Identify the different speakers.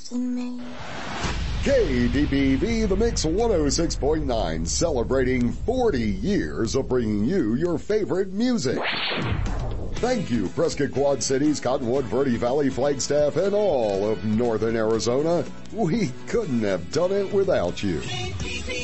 Speaker 1: asking me?
Speaker 2: KDPV, The Mix 106.9, celebrating 40 years of bringing you your favorite music. Thank you, Prescott Quad Cities, Cottonwood, Verde Valley, Flagstaff, and all of northern Arizona. We couldn't have done it without you.